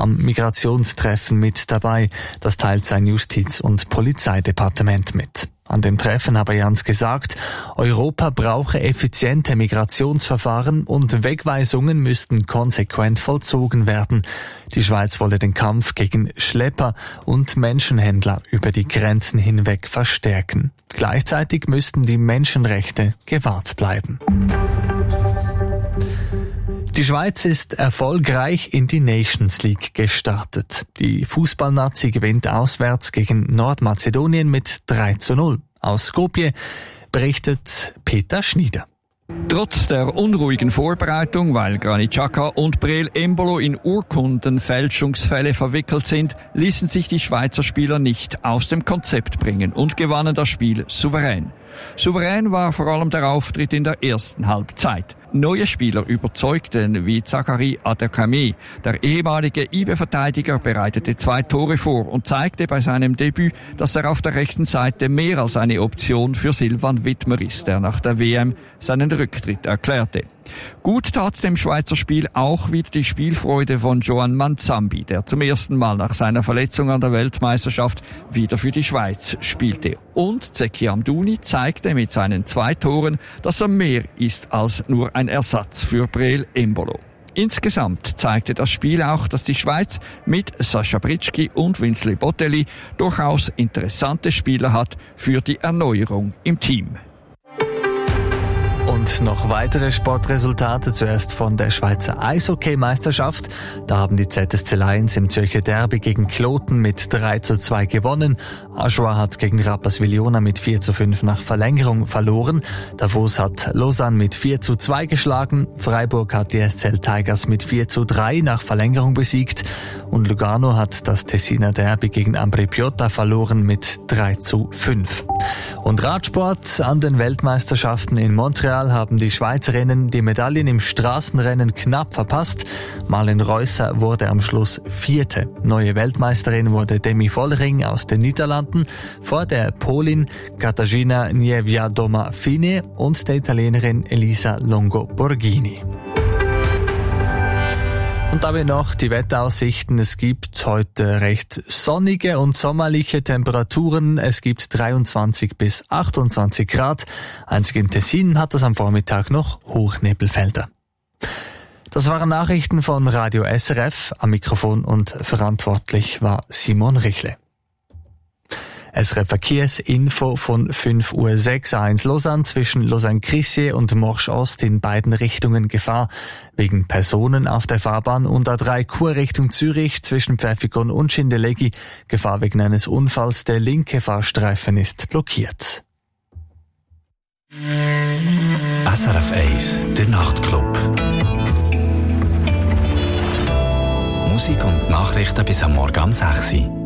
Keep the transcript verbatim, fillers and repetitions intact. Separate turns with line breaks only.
am Migrationstreffen mit dabei. Das teilt sein Justiz- und Polizeidepartement mit. An dem Treffen habe Jans gesagt, Europa brauche effiziente Migrationsverfahren und Wegweisungen müssten konsequent vollzogen werden. Die Schweiz wolle den Kampf gegen Schlepper und Menschenhändler über die Grenzen hinweg verstärken. Gleichzeitig müssten die Menschenrechte gewahrt bleiben. Die Schweiz ist erfolgreich in die Nations League gestartet. Die Fußballnazi gewinnt auswärts gegen Nordmazedonien mit drei zu null. Aus Skopje berichtet Peter Schnieder.
Trotz der unruhigen Vorbereitung, weil Granit Xhaka und Breel Embolo in Urkundenfälschungsfälle verwickelt sind, ließen sich die Schweizer Spieler nicht aus dem Konzept bringen und gewannen das Spiel souverän. Souverän war vor allem der Auftritt in der ersten Halbzeit. Neue Spieler überzeugten wie Zachary Adekame. Der ehemalige I B-Verteidiger bereitete zwei Tore vor und zeigte bei seinem Debüt, dass er auf der rechten Seite mehr als eine Option für Silvan Wittmer ist, der nach der W M seinen Rücktritt erklärte. Gut tat dem Schweizer Spiel auch wieder die Spielfreude von Joan Manzambi, der zum ersten Mal nach seiner Verletzung an der Weltmeisterschaft wieder für die Schweiz spielte. Und Zeki Amdouni zeigte mit seinen zwei Toren, dass er mehr ist als nur ein Ersatz für Breel Embolo. Insgesamt zeigte das Spiel auch, dass die Schweiz mit Sascha Britschki und Winsley Botelli durchaus interessante Spieler hat für die Erneuerung im Team.
Und noch weitere Sportresultate, zuerst von der Schweizer Eishockey-Meisterschaft. Da haben die Z S C Lions im Zürcher Derby gegen Kloten mit drei zu zwei gewonnen. Aschua hat gegen Rapperswil-Jona mit vier zu fünf nach Verlängerung verloren. Davos hat Lausanne mit vier zu zwei geschlagen. Freiburg hat die S C L Tigers mit vier zu drei nach Verlängerung besiegt. Und Lugano hat das Tessiner Derby gegen Ambri Piotta verloren mit drei zu fünf. Und Radsport: an den Weltmeisterschaften in Montreal haben die Schweizerinnen die Medaillen im Straßenrennen knapp verpasst. Marlen Reusser wurde am Schluss Vierte. Neue Weltmeisterin wurde Demi Vollering aus den Niederlanden vor der Polin Katarzyna Niewiadoma-Fine und der Italienerin Elisa Longo Borghini. Und dabei noch die Wetteraussichten. Es gibt heute recht sonnige und sommerliche Temperaturen. Es gibt dreiundzwanzig bis achtundzwanzig Grad. Einzig im Tessin hat es am Vormittag noch Hochnebelfelder. Das waren Nachrichten von Radio S R F. Am Mikrofon und verantwortlich war Simon Richle. S R F Verkehrsinfo von fünf Uhr sechs, A eins Lausanne zwischen Lausanne-Crissier und Morsch-Ost in beiden Richtungen Gefahr wegen Personen auf der Fahrbahn, und A drei Chur Richtung Zürich zwischen Pfäffikon und Schindellegi Gefahr wegen eines Unfalls. Der linke Fahrstreifen ist blockiert.
S R F eins, der Nachtclub. Musik und Nachrichten bis am Morgen um sechs Uhr.